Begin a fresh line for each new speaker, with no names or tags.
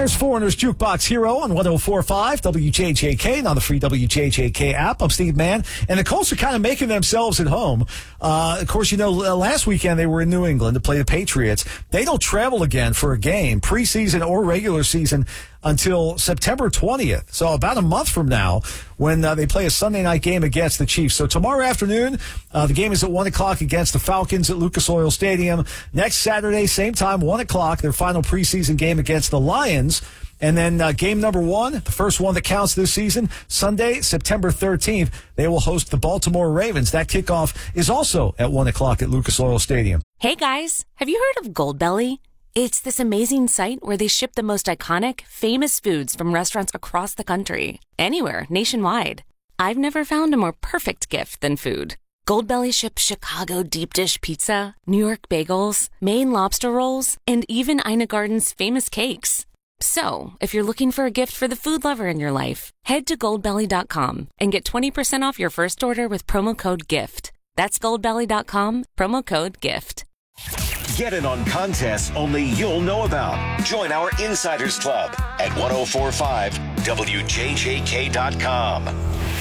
There's Foreigner's Jukebox Hero on 104.5 WJJK and on the free WJJK app. I'm Steve Mann, and the Colts are kind of making themselves at home. Of course, last weekend they were in New England to play the Patriots. They don't travel again for a game, preseason or regular season, until September 20th. So about a month from now when they play a Sunday night game against the Chiefs. So tomorrow afternoon, the game is at 1 o'clock against the Falcons at Lucas Oil Stadium. Next Saturday, same time, 1 o'clock, their final preseason game against the Lions. And then game number one, the first one that counts this season, Sunday, September 13th, they will host the Baltimore Ravens. That kickoff is also at 1 o'clock at Lucas Oil Stadium.
Hey guys, have you heard of Goldbelly? It's this amazing site where they ship the most iconic, famous foods from restaurants across the country. Anywhere, nationwide. I've never found a more perfect gift than food. Goldbelly ships Chicago deep dish pizza, New York bagels, Maine lobster rolls, and even Ina Garden's famous cakes. So, if you're looking for a gift for the food lover in your life, head to goldbelly.com and get 20% off your first order with promo code GIFT. That's goldbelly.com, promo code GIFT.
Get in on contests only you'll know about. Join our Insiders Club at 1045WJJK.com.